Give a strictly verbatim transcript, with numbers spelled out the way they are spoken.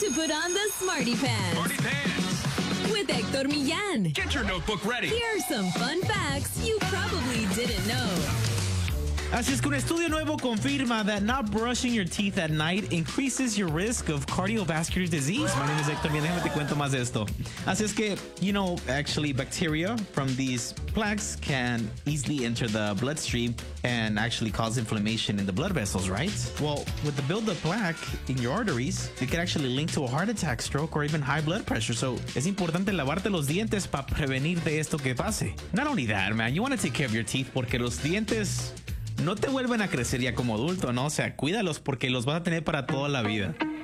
to put on the Smarty Pants. Smarty Pants. With Hector Millán. Get your notebook ready. Here are some fun facts you probably didn't know. Así es que un estudio nuevo confirma that not brushing your teeth at night increases your risk of cardiovascular disease. My name is Hector Millán. Déjame te cuento más de esto. Así es que, you know, actually bacteria from these plaques can easily enter the bloodstream and actually cause inflammation in the blood vessels, right? Well, with the buildup plaque in your arteries, it can actually link to a heart attack, stroke, or even high blood pressure. So, es importante lavarte los dientes para prevenir de esto que pase. Not only that, man, you want to take care of your teeth porque los dientes no te vuelven a crecer ya como adulto, ¿no? O sea, cuídalos porque los vas a tener para toda la vida.